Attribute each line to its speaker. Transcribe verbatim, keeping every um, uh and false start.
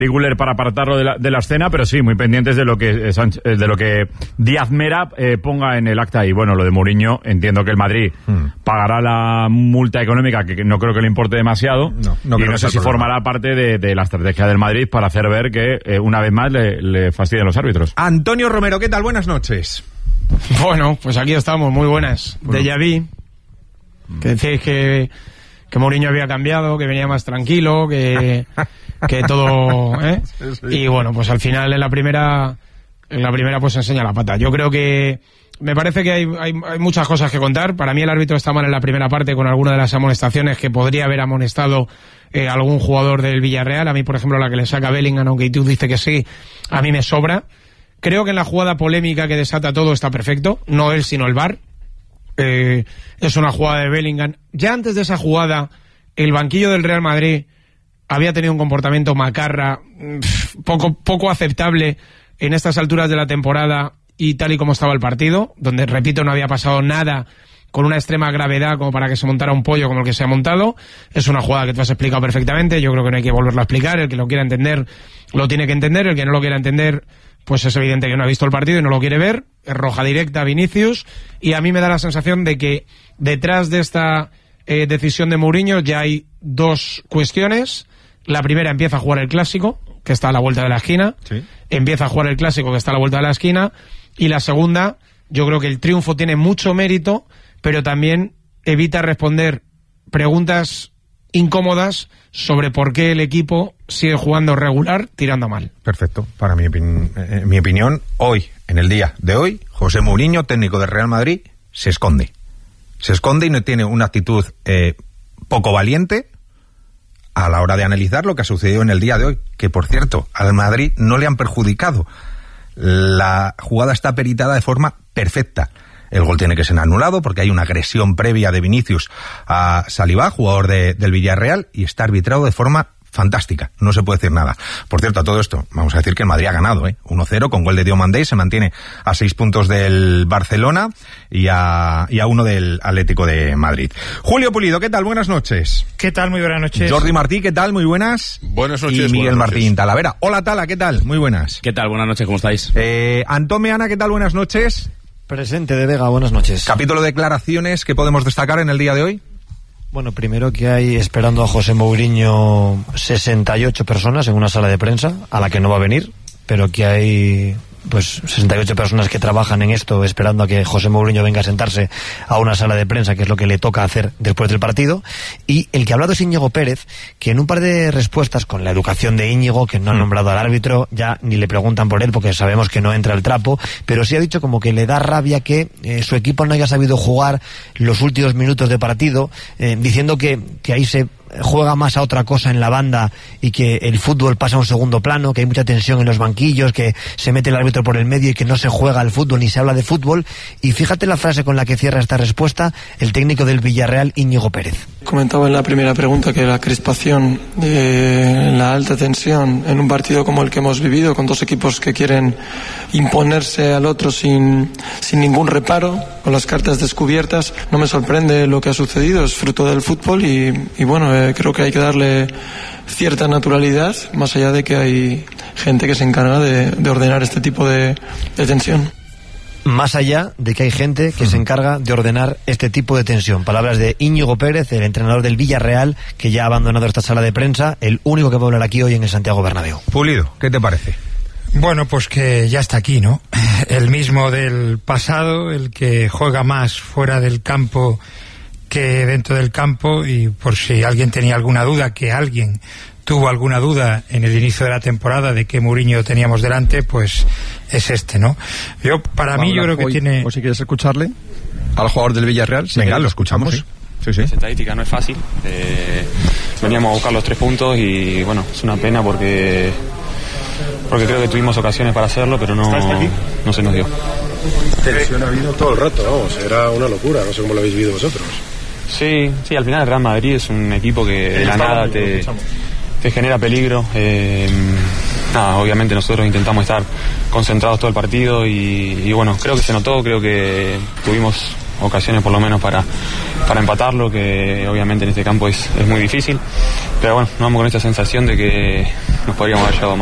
Speaker 1: Guller para apartarlo de la, de la escena, pero sí, muy pendientes de lo que de lo que Díaz Mera eh, ponga en el acta. Y bueno, lo de Mourinho, entiendo que el Madrid hmm. pagará la multa económica, que no creo que le importe demasiado, no, no y no sé si problema. formará parte de, de la estrategia del Madrid para hacer ver que eh, una vez más le, le fastidian los árbitros.
Speaker 2: Antonio Romero, ¿qué tal? Buenas noches.
Speaker 3: Bueno, pues aquí estamos, muy buenas. Bueno. Déjà vu, que decís que, que Mourinho había cambiado, que venía más tranquilo, que... que todo, ¿eh? Sí, sí. Y bueno, pues al final en la primera en la primera pues enseña la pata. Yo creo que me parece que hay, hay, hay muchas cosas que contar. Para mí el árbitro está mal en la primera parte con alguna de las amonestaciones que podría haber amonestado eh, algún jugador del Villarreal. A mí, por ejemplo, la que le saca Bellingham, aunque tú dices que sí, a mí me sobra. Creo que en la jugada polémica que desata todo está perfecto, no él sino el V A R. Eh, es una jugada de Bellingham. Ya antes de esa jugada, el banquillo del Real Madrid había tenido un comportamiento macarra, poco, poco aceptable en estas alturas de la temporada y tal y como estaba el partido, donde, repito, no había pasado nada con una extrema gravedad como para que se montara un pollo como el que se ha montado. Es una jugada que tú has explicado perfectamente, yo creo que no hay que volverlo a explicar. El que lo quiera entender lo tiene que entender, el que no lo quiera entender pues es evidente que no ha visto el partido y no lo quiere ver. Es roja directa a Vinicius, y a mí me da la sensación de que detrás de esta eh, decisión de Mourinho ya hay dos cuestiones. La primera, empieza a jugar el Clásico, que está a la vuelta de la esquina. Sí. Empieza a jugar el Clásico, que está a la vuelta de la esquina. Y la segunda, yo creo que el triunfo tiene mucho mérito, pero también evita responder preguntas incómodas sobre por qué el equipo sigue jugando regular, tirando mal.
Speaker 2: Perfecto. Para mi, opin- eh, mi opinión, hoy, en el día de hoy, José Mourinho, técnico del Real Madrid, se esconde. Se esconde y no tiene una actitud eh, poco valiente a la hora de analizar lo que ha sucedido en el día de hoy, que por cierto, al Madrid no le han perjudicado. La jugada está peritada de forma perfecta. El gol tiene que ser anulado porque hay una agresión previa de Vinicius a Saliba, jugador de, del Villarreal, y está arbitrado de forma fantástica, no se puede decir nada. Por cierto, a todo esto, vamos a decir que el Madrid ha ganado, ¿eh? uno cero con gol de Diomandé, se mantiene a seis puntos del Barcelona y a, y a uno del Atlético de Madrid. Julio Pulido, ¿qué tal? Buenas noches.
Speaker 4: ¿Qué tal? Muy buenas noches.
Speaker 2: Jordi Martí, ¿qué tal? Muy buenas.
Speaker 5: Buenas noches.
Speaker 2: Y Miguel
Speaker 5: buenas
Speaker 2: Martín
Speaker 5: noches.
Speaker 2: Talavera. Hola Tala, ¿qué tal? Muy buenas.
Speaker 6: ¿Qué tal? Buenas noches, ¿cómo estáis?
Speaker 2: Eh, Antón Meana, ¿qué tal? Buenas noches.
Speaker 7: Presente de Vega, buenas noches.
Speaker 2: Capítulo de declaraciones que podemos destacar en el día de hoy.
Speaker 7: Bueno, primero que hay esperando a José Mourinho sesenta y ocho personas en una sala de prensa, a la que no va a venir, pero que hay pues sesenta y ocho personas que trabajan en esto esperando a que José Mourinho venga a sentarse a una sala de prensa, que es lo que le toca hacer después del partido. Y el que ha hablado es Íñigo Pérez, que en un par de respuestas con la educación de Íñigo, que no ha nombrado al árbitro, ya ni le preguntan por él porque sabemos que no entra el trapo, pero sí ha dicho como que le da rabia que eh, su equipo no haya sabido jugar los últimos minutos de partido, eh, diciendo que, que ahí se juega más a otra cosa en la banda y que el fútbol pasa a un segundo plano, que hay mucha tensión en los banquillos, que se mete el árbitro por el medio y que no se juega al fútbol ni se habla de fútbol. Y fíjate la frase con la que cierra esta respuesta el técnico del Villarreal, Íñigo Pérez.
Speaker 8: Comentaba en la primera pregunta que la crispación, eh, la alta tensión en un partido como el que hemos vivido, con dos equipos que quieren imponerse al otro sin, sin ningún reparo, con las cartas descubiertas, no me sorprende lo que ha sucedido, es fruto del fútbol y, y bueno, eh, creo que hay que darle cierta naturalidad, más allá de que hay gente que se encarga de, de ordenar este tipo de, de tensión.
Speaker 7: Más allá de que hay gente que uh-huh. se encarga de ordenar este tipo de tensión. Palabras de Íñigo Pérez, el entrenador del Villarreal, que ya ha abandonado esta sala de prensa, el único que va a hablar aquí hoy en el Santiago Bernabéu.
Speaker 2: Pulido, ¿qué te parece?
Speaker 4: Bueno, pues que ya está aquí, ¿no? El mismo del pasado, el que juega más fuera del campo que dentro del campo, y por si alguien tenía alguna duda, que alguien tuvo alguna duda en el inicio de la temporada de qué Mourinho teníamos delante, pues es este, ¿no? Yo, para mí, yo creo que
Speaker 9: hoy,
Speaker 4: tiene...
Speaker 9: o si quieres escucharle al jugador del Villarreal. Si
Speaker 2: Venga,
Speaker 9: quieres,
Speaker 2: lo escuchamos. Sí, sí, sí.
Speaker 6: La estadística no es fácil. Eh, veníamos a buscar los tres puntos y, bueno, es una pena porque porque creo que tuvimos ocasiones para hacerlo, pero no, no se nos dio.
Speaker 5: Tensión ha habido todo el rato, vamos, era una locura, no sé cómo lo habéis vivido vosotros.
Speaker 6: Sí, sí, al final el Real Madrid es un equipo que de la nada te, te genera peligro. Eh, nada, obviamente nosotros intentamos estar concentrados todo el partido y, y bueno, creo que se notó, creo que tuvimos ocasiones por lo menos para, para empatarlo, que obviamente en este campo es, es muy difícil, pero bueno, nos vamos con esta sensación de que nos podríamos haber llevado más.